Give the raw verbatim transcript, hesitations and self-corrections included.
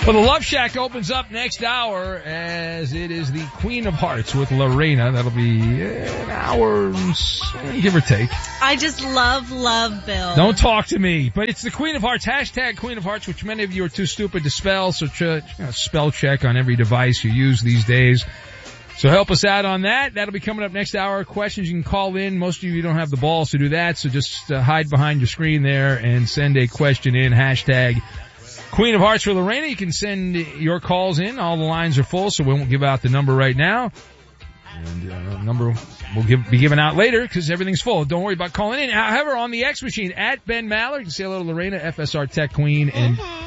Well, the Love Shack opens up next hour as it is the Queen of Hearts with Lorena. That'll be an hour, give or take. I just love, love Bill. Don't talk to me. But it's the Queen of Hearts, hashtag Queen of Hearts, which many of you are too stupid to spell, so ch- you know, spell check on every device you use these days. So help us out on that. That'll be coming up next hour. Questions you can call in. Most of you don't have the balls to do that, so just uh, hide behind your screen there and send a question in, hashtag Queen of Hearts for Lorena. You can send your calls in. All the lines are full, so we won't give out the number right now. And uh, the number will give, be given out later because everything's full. Don't worry about calling in. However, on the X machine, at Ben Maller, you can say hello to Lorena, F S R Tech Queen, and